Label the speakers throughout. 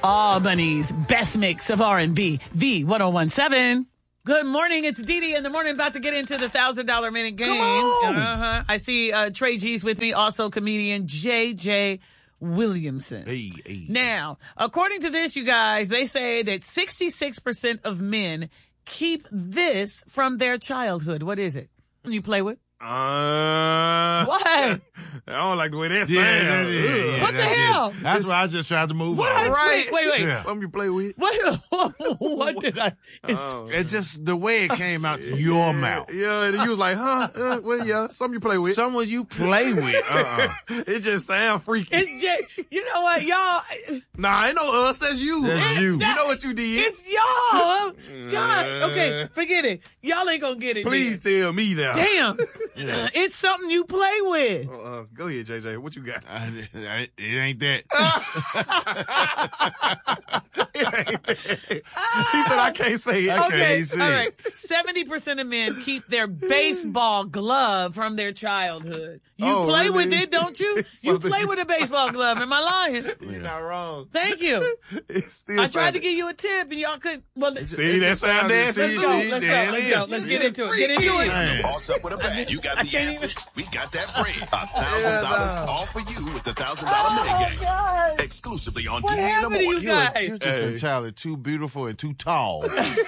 Speaker 1: Albany's best mix of R&B, V1017. Good morning. It's Dee Dee in the morning, about to get into the $1,000 minute game. I see Trey G's with me, also comedian JJ Williamson.
Speaker 2: Hey.
Speaker 1: Now, according to this, you guys, they say that 66% of men keep this from their childhood. What is it? You play with? What?
Speaker 3: I don't like the way that sounds.
Speaker 2: Yeah,
Speaker 1: What the hell?
Speaker 2: That's why I just tried to move
Speaker 1: What
Speaker 2: on.
Speaker 1: Wait.
Speaker 2: Yeah.
Speaker 3: Something you play with.
Speaker 1: What did I?
Speaker 2: It's just the way it came out your mouth.
Speaker 3: Yeah, and you was like, huh? Well, yeah, something you play with.
Speaker 2: Someone you play with.
Speaker 3: It just sound freaky.
Speaker 1: It's Jay. You know what, y'all?
Speaker 3: Nah, ain't no us. That's you.
Speaker 2: That's you.
Speaker 3: You know what you did.
Speaker 1: It's y'all. God, okay, forget it. Y'all ain't gonna get it.
Speaker 3: Please tell me now.
Speaker 1: Damn. It's something you play with.
Speaker 3: Go ahead, JJ. What you got?
Speaker 2: It ain't that.
Speaker 3: He said I can't say it.
Speaker 1: Okay,
Speaker 2: see.
Speaker 1: all right. 70% of men keep their baseball glove from their childhood. You
Speaker 3: Oh,
Speaker 1: play
Speaker 3: really?
Speaker 1: with it, don't you? You play with a baseball glove. Am I lying?
Speaker 3: You're not wrong.
Speaker 1: Thank you.
Speaker 3: It's still
Speaker 1: I tried to
Speaker 3: something.
Speaker 1: give you a tip, and y'all couldn't. Well,
Speaker 3: See, that sound nasty.
Speaker 1: let's go. Let's get into it. Get into it.
Speaker 2: Man.
Speaker 4: Boss up with a bag. You got the answers. We got that bread. $1,000 all for you with the $1,000 minute game.
Speaker 1: God.
Speaker 4: Exclusively on
Speaker 1: What
Speaker 4: D in the
Speaker 1: happened to you
Speaker 4: morning.
Speaker 1: guys?
Speaker 2: You're just entirely too beautiful and too tall.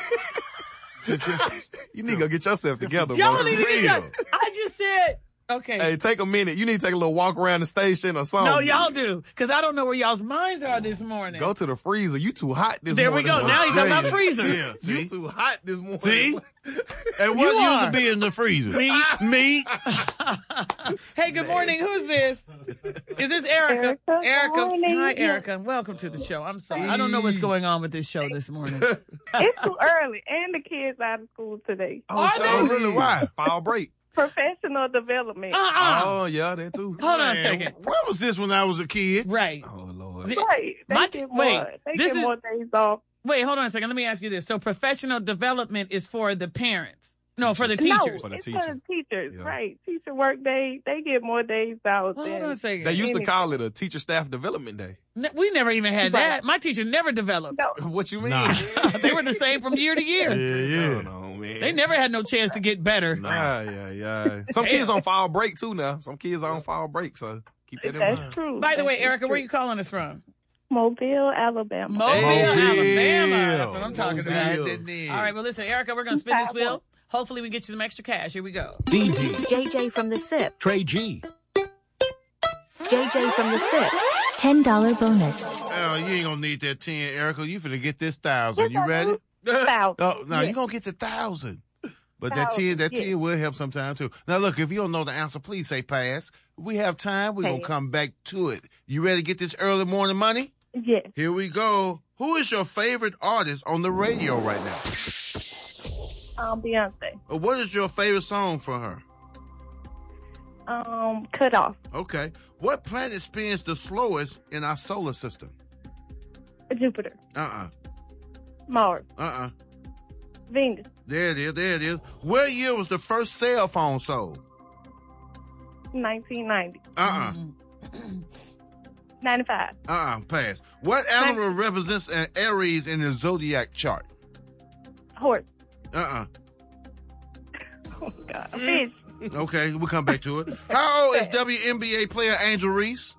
Speaker 3: You need to go get yourself together,
Speaker 1: Y'all
Speaker 3: bro.
Speaker 1: need to get your. I just said. Okay.
Speaker 3: Hey, take a minute. You need to take a little walk around the station or something.
Speaker 1: No, y'all do. Because I don't know where y'all's minds are this morning.
Speaker 3: Go to the freezer. You too hot this
Speaker 1: There we
Speaker 3: morning.
Speaker 1: go. Now you're talking about freezer.
Speaker 2: Yeah,
Speaker 3: You
Speaker 2: see?
Speaker 3: too hot this morning.
Speaker 2: See? And
Speaker 1: You
Speaker 2: what
Speaker 1: are.
Speaker 2: used to be in the freezer?
Speaker 1: Me.
Speaker 2: Me?
Speaker 1: Hey, good morning. Who's this? Is this Erica?
Speaker 5: Erica, good morning.
Speaker 1: Hi, Erica. Welcome to the show. I'm sorry. I don't know what's going on with this show this morning.
Speaker 5: It's too early, and the kids out of school today.
Speaker 1: Are
Speaker 3: so
Speaker 1: they?
Speaker 3: really? Why? Fall break.
Speaker 5: Professional development.
Speaker 1: Uh-uh.
Speaker 3: Oh, yeah, that too.
Speaker 1: Hold on a
Speaker 2: Man,
Speaker 1: second.
Speaker 2: where was this when I was a kid?
Speaker 1: Right.
Speaker 3: Oh, Lord.
Speaker 5: Right. They
Speaker 1: My
Speaker 5: get
Speaker 1: wait,
Speaker 5: more. They
Speaker 1: this
Speaker 5: get
Speaker 1: is-
Speaker 5: more days off.
Speaker 1: Wait, hold on a second. Let me ask you this. So professional development is for the parents. No, for the teachers.
Speaker 5: No,
Speaker 3: the
Speaker 5: it's
Speaker 3: teacher.
Speaker 5: for the teachers.
Speaker 3: Yeah.
Speaker 5: Right. Teacher work day. They get more days out.
Speaker 1: Hold on a
Speaker 5: than
Speaker 1: second.
Speaker 3: They used to call it a teacher staff development day.
Speaker 1: We never even had
Speaker 5: Right.
Speaker 1: that. My teacher never developed.
Speaker 5: No.
Speaker 3: What you mean?
Speaker 2: Nah.
Speaker 1: They were the same from year to year.
Speaker 3: Yeah. No, man.
Speaker 1: They never had no chance to get better.
Speaker 3: Yeah. Some kids on fall break too now. Some kids are on fall break, so keep that in
Speaker 5: That's
Speaker 3: mind.
Speaker 5: true.
Speaker 1: By the way,
Speaker 5: That's
Speaker 1: Erica,
Speaker 5: true.
Speaker 1: where you calling us from?
Speaker 5: Mobile, Alabama.
Speaker 1: Mobile, Alabama. That's what I'm talking
Speaker 3: Mobile.
Speaker 1: about. All right, well, listen, Erica, we're going to spin this wheel. Hopefully we get you some extra cash. Here we go.
Speaker 6: DD,
Speaker 7: JJ from the SIP.
Speaker 6: Trey G,
Speaker 7: JJ from the SIP. $10 bonus.
Speaker 2: Oh, you ain't gonna need that 10, Erica. You finna get this 1,000. You ready?
Speaker 5: Thousand.
Speaker 2: Oh, no,
Speaker 5: Yes.
Speaker 2: you gonna get the 1,000. But that 10
Speaker 5: yes.
Speaker 2: will help sometime too. Now look, if you don't know the answer, please say pass. We have time. We're gonna
Speaker 5: Pass.
Speaker 2: come back to it. You ready to get this early morning money?
Speaker 5: Yes.
Speaker 2: Here we go. Who is your favorite artist on the radio right now?
Speaker 5: Beyonce.
Speaker 2: What is your favorite song from her?
Speaker 5: Cut off.
Speaker 2: Okay. What planet spins the slowest in our solar system?
Speaker 5: Jupiter.
Speaker 2: Uh-uh.
Speaker 5: Mars.
Speaker 2: Uh-uh.
Speaker 5: Venus.
Speaker 2: There it is. What year was the first cell phone sold?
Speaker 5: 1990.
Speaker 2: Uh-uh.
Speaker 5: 95.
Speaker 2: Pass. What animal represents an Aries in the zodiac chart?
Speaker 5: Horse.
Speaker 2: Uh-uh.
Speaker 5: Oh, God. Fish.
Speaker 2: Okay, we'll come back to it. How old is WNBA player Angel Reese?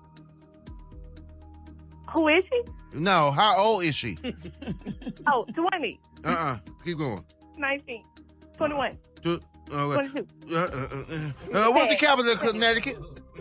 Speaker 5: Who is she?
Speaker 2: No, how old is she?
Speaker 5: Oh, 20.
Speaker 2: Keep going.
Speaker 5: 19. 21.
Speaker 2: 22.
Speaker 5: 22.
Speaker 2: What's the capital of Connecticut?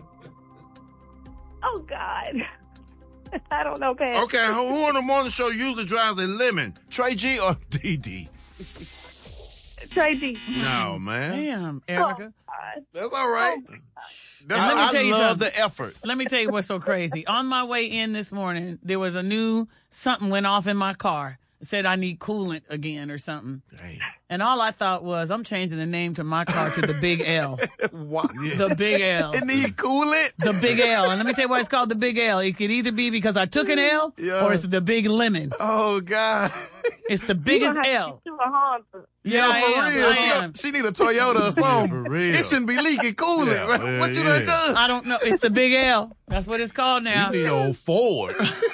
Speaker 5: Oh, God. I don't know, Pat.
Speaker 2: Okay, who on the morning show usually drives a lemon? Trey G or DD?
Speaker 5: Trey G.
Speaker 2: No, man.
Speaker 1: Damn, Erica.
Speaker 5: God.
Speaker 3: That's all right. That's
Speaker 1: let me
Speaker 2: I
Speaker 1: tell you
Speaker 2: love
Speaker 1: something.
Speaker 2: the effort.
Speaker 1: Let me tell you what's so crazy. On my way in this morning, there was a new something went off in my car. It said I need coolant again or something.
Speaker 2: Dang.
Speaker 1: And all I thought was, I'm changing the name to my car to the Big L.
Speaker 3: Why?
Speaker 1: The Big L.
Speaker 3: It need coolant.
Speaker 1: The Big L. And let me tell you why it's called the Big L. It could either be because I took an L
Speaker 3: Yeah.
Speaker 1: or it's the Big Lemon.
Speaker 3: Oh, God.
Speaker 1: It's the
Speaker 5: You
Speaker 1: biggest
Speaker 5: gonna have
Speaker 1: L.
Speaker 5: to get you a Honda.
Speaker 1: Yeah, I am.
Speaker 3: She need a Toyota or something.
Speaker 2: for real.
Speaker 3: It shouldn't be leaking coolant.
Speaker 2: Yeah,
Speaker 3: Right?
Speaker 2: yeah,
Speaker 3: What you
Speaker 2: yeah.
Speaker 3: done done?
Speaker 1: I don't know. It's the big L. That's what it's called now.
Speaker 2: You need old Ford.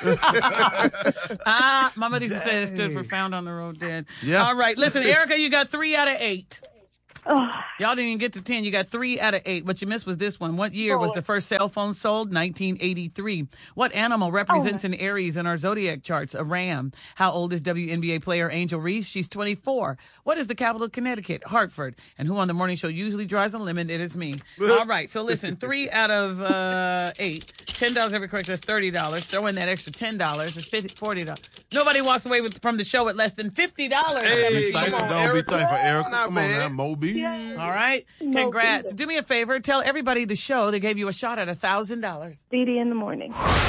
Speaker 1: My mother used to say it stood for found on the road dead.
Speaker 2: Yeah.
Speaker 1: All right. Listen, Erica, you got 3 out of 8.
Speaker 5: Oh,
Speaker 1: Y'all didn't even get to 10. You got 3 out of 8. What you missed was this one. What year was the first cell phone sold? 1983. What animal represents an Aries in our zodiac charts? A ram. How old is WNBA player Angel Reese? She's 24. What is the capital of Connecticut? Hartford. And who on the morning show usually drives a lemon? It is me. All right. So listen, 3 out of 8. $10 every correct. That's $30. Throw in that extra $10. It's $40. Nobody walks away from the show at less than $50.
Speaker 3: Hey,
Speaker 2: Don't
Speaker 3: come on,
Speaker 2: be
Speaker 3: Erica.
Speaker 2: thankful, Erica.
Speaker 3: Not
Speaker 2: Come on
Speaker 3: bad.
Speaker 2: now, Moby.
Speaker 1: All right. Congrats. Do me a favor. Tell everybody the show. They gave you a shot at $1,000.
Speaker 5: Dee in the morning.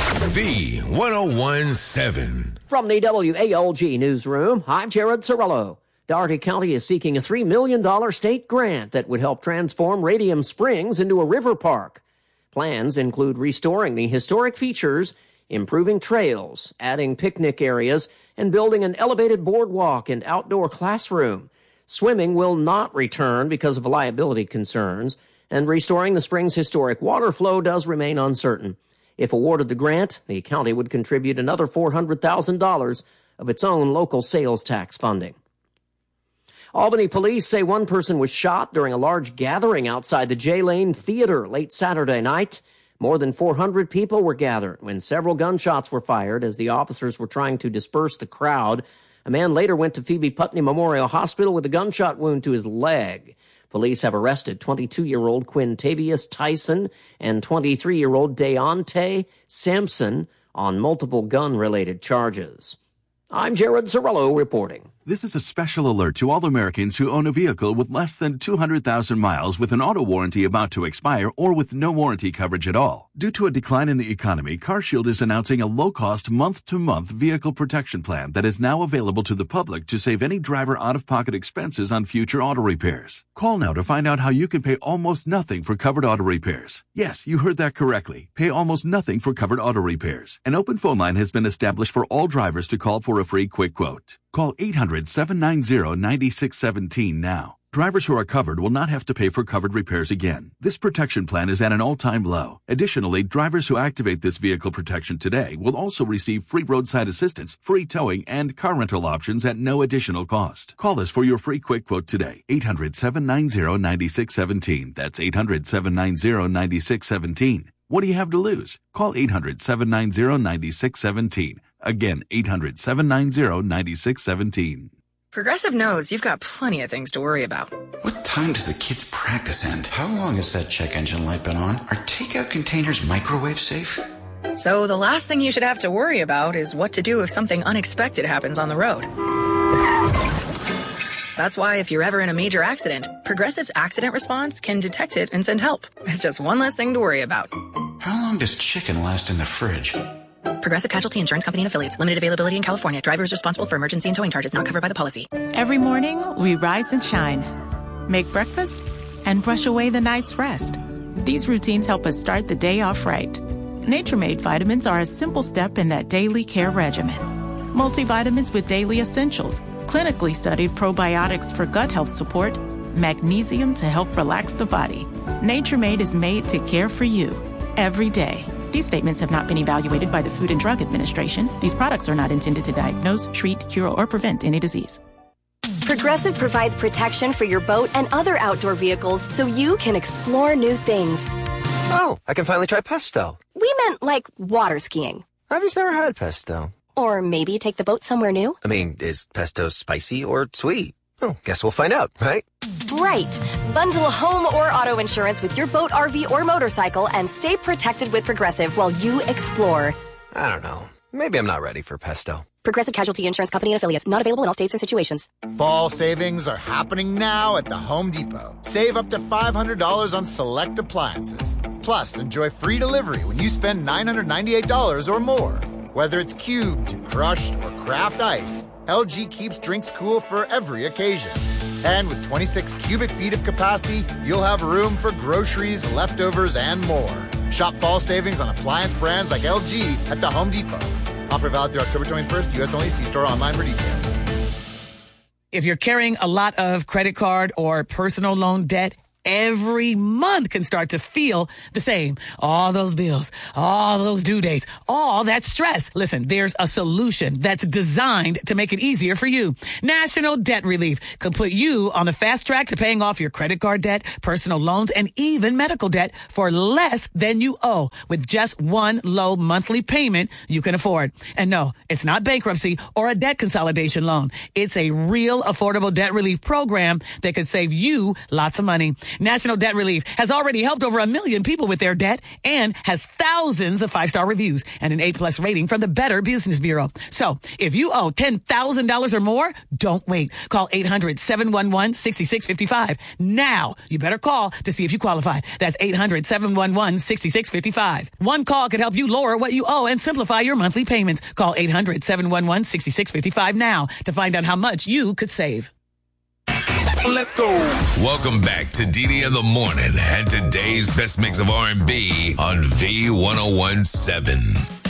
Speaker 4: V1017.
Speaker 6: From the WALG newsroom, I'm Jared Cirillo. Dougherty County is seeking a $3 million state grant that would help transform Radium Springs into a river park. Plans include restoring the historic features, improving trails, adding picnic areas, and building an elevated boardwalk and outdoor classroom. Swimming will not return because of liability concerns, and restoring the spring's historic water flow does remain uncertain. If awarded the grant, the county would contribute another $400,000 of its own local sales tax funding. Albany police say one person was shot during a large gathering outside the J Lane Theater late Saturday night. More than 400 people were gathered when several gunshots were fired as the officers were trying to disperse the crowd. A man later went to Phoebe Putney Memorial Hospital with a gunshot wound to his leg. Police have arrested 22-year-old Quintavious Tyson and 23-year-old Deontay Sampson on multiple gun-related charges. I'm Jared Cirillo reporting.
Speaker 8: This is a special alert to all Americans who own a vehicle with less than 200,000 miles with an auto warranty about to expire or with no warranty coverage at all. Due to a decline in the economy, CarShield is announcing a low-cost month-to-month vehicle protection plan that is now available to the public to save any driver out-of-pocket expenses on future auto repairs. Call now to find out how you can pay almost nothing for covered auto repairs. Yes, you heard that correctly. Pay almost nothing for covered auto repairs. An open phone line has been established for all drivers to call for a free quick quote. Call 800-790-9617 now. Drivers who are covered will not have to pay for covered repairs again. This protection plan is at an all-time low. Additionally, drivers who activate this vehicle protection today will also receive free roadside assistance, free towing, and car rental options at no additional cost. Call us for your free quick quote today. 800-790-9617. That's 800-790-9617. What do you have to lose? Call 800-790-9617. Again, 800-790-9617.
Speaker 9: Progressive knows you've got plenty of things to worry about.
Speaker 10: What time does the kids' practice end? How long has that check engine light been on? Are takeout containers microwave safe?
Speaker 9: So the last thing you should have to worry about is what to do if something unexpected happens on the road. That's why if you're ever in a major accident, Progressive's accident response can detect it and send help. It's just one less thing to worry about.
Speaker 10: How long does chicken last in the fridge?
Speaker 9: Progressive Casualty Insurance Company and Affiliates. Limited availability in California. Driver is responsible for emergency and towing charges not covered by the policy.
Speaker 11: Every morning, we rise and shine, make breakfast, and brush away the night's rest. These routines help us start the day off right. Nature-Made vitamins are a simple step in that daily care regimen. Multivitamins with daily essentials, clinically studied probiotics for gut health support, magnesium to help relax the body. Nature-Made is made to care for you every day. These statements have not been evaluated by the Food and Drug Administration. These products are not intended to diagnose, treat, cure, or prevent any disease.
Speaker 12: Progressive provides protection for your boat and other outdoor vehicles so you can explore new things.
Speaker 13: Oh, I can finally try pesto.
Speaker 12: We meant like water skiing.
Speaker 13: I've just never had pesto.
Speaker 12: Or maybe take the boat somewhere new.
Speaker 13: I mean, is pesto spicy or sweet? Oh, guess we'll find out, right?
Speaker 12: Right. Bundle home or auto insurance with your boat, RV, or motorcycle and stay protected with Progressive while you explore.
Speaker 13: I don't know. Maybe I'm not ready for pesto.
Speaker 12: Progressive Casualty Insurance Company and Affiliates. Not available in all states or situations.
Speaker 14: Fall savings are happening now at the Home Depot. Save up to $500 on select appliances. Plus, enjoy free delivery when you spend $998 or more. Whether it's cubed, crushed, or craft ice, LG keeps drinks cool for every occasion. And with 26 cubic feet of capacity, you'll have room for groceries, leftovers, and more. Shop fall savings on appliance brands like LG at the Home Depot. Offer valid through October 21st, U.S. only. See store online for details.
Speaker 1: If you're carrying a lot of credit card or personal loan debt, every month can start to feel the same. All those bills, all those due dates, all that stress. Listen, there's a solution that's designed to make it easier for you. National Debt Relief could put you on the fast track to paying off your credit card debt, personal loans, and even medical debt for less than you owe with just one low monthly payment you can afford. And no, it's not bankruptcy or a debt consolidation loan. It's a real affordable debt relief program that could save you lots of money. National Debt Relief has already helped over 1 million people with their debt and has thousands of 5-star reviews and an A+ rating from the Better Business Bureau. So if you owe $10,000 or more, don't wait. Call 800-711-6655. Now, you better call to see if you qualify. That's 800-711-6655. One call could help you lower what you owe and simplify your monthly payments. Call 800-711-6655 now to find out how much you could save.
Speaker 15: Let's go. Welcome back to DD in the Morning and today's best mix of R&B on V1017.